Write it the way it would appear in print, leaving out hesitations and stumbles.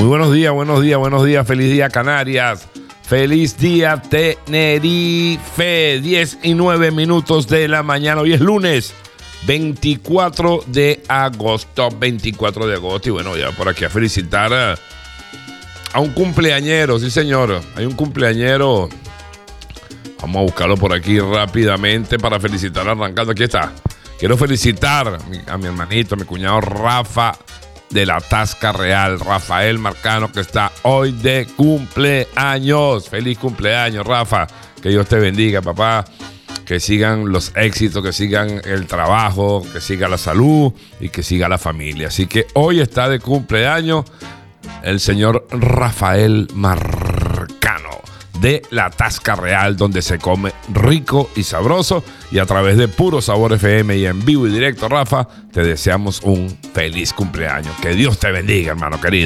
Muy buenos días, feliz día Canarias, feliz día Tenerife, 10:09 de la mañana, hoy es lunes 24 de agosto, y bueno, ya por aquí a felicitar a un cumpleañero, sí señor, hay un cumpleañero, vamos a buscarlo por aquí rápidamente para felicitar arrancando, aquí está, quiero felicitar a mi hermanito, a mi cuñado Rafa, de la Tasca Real, Rafael Marcano, que está hoy de cumpleaños. Feliz cumpleaños, Rafa. Que Dios te bendiga, papá. Que sigan los éxitos, que sigan el trabajo, que siga la salud y que siga la familia. Así que hoy está de cumpleaños el señor Rafael Marcano, de la Tasca Real, donde se come rico y sabroso. Y a través de Puro Sabor FM y en vivo y directo, Rafa, te deseamos un feliz cumpleaños. Que Dios te bendiga, hermano querido.